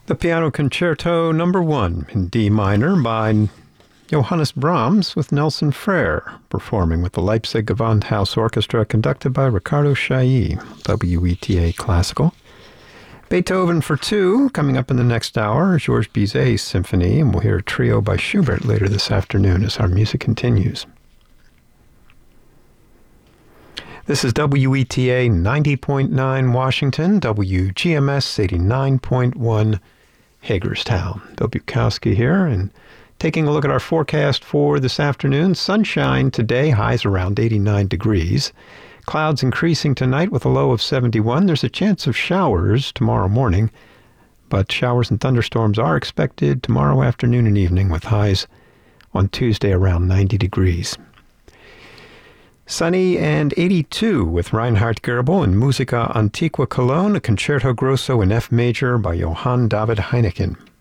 The Piano Concerto No. 1 in D minor by Johannes Brahms with Nelson Frère, performing with the Leipzig Gewandhaus Orchestra conducted by Ricardo Chailly, WETA Classical. Beethoven for two, coming up in the next hour, Georges Bizet's Symphony, and we'll hear a trio by Schubert later this afternoon as our music continues. This is WETA 90.9 Washington, WGMS 89.1 Hagerstown. Bill Bukowski here, and taking a look at our forecast for this afternoon. Sunshine today, highs around 89 degrees. Clouds increasing tonight with a low of 71. There's a chance of showers tomorrow morning, but showers and thunderstorms are expected tomorrow afternoon and evening with highs on Tuesday around 90 degrees. Sunny and 82 with Reinhard Goebel and Musica Antiqua Cologne, a Concerto Grosso in F major by Johann David Heineken.